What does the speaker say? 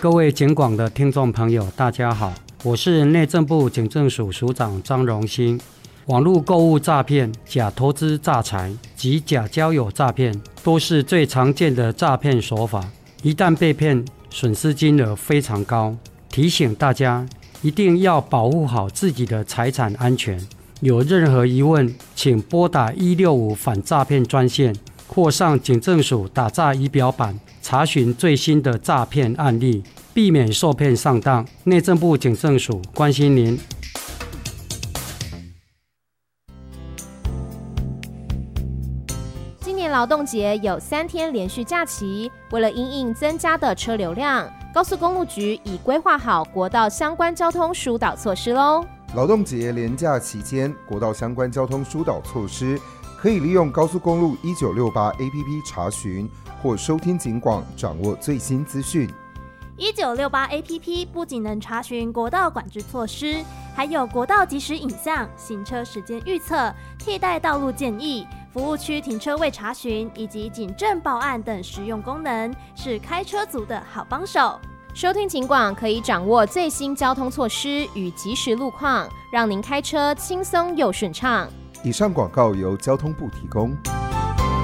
各位警广的听众朋友大家好，我是内政部警政署署长张荣兴。网络购物诈骗、假投资诈财及假交友诈骗都是最常见的诈骗手法，一旦被骗，损失金额非常高。提醒大家一定要保护好自己的财产安全，有任何疑问请拨打165反诈骗专线或上警政署打诈仪表板查询最新的诈骗案例，避免受骗上当。内政部警政署关心您。 今年劳动节有3天连续假期，为了因应增加的车流量，高速公路局已规划好国道相关交通疏导措施咯。 劳动节连假期间，国道相关交通疏导措施可以利用高速公路1968 APP 查询或收听警广，掌握最新资讯。 1968 APP 不仅能查询国道管制措施，还有国道即时影像、行车时间预测、替代道路建议、服务区停车位查询以及警政报案等实用功能，是开车族的好帮手。 收听警广可以掌握最新交通措施与即时路况，让您开车轻松又顺畅。 以上广告由交通部提供。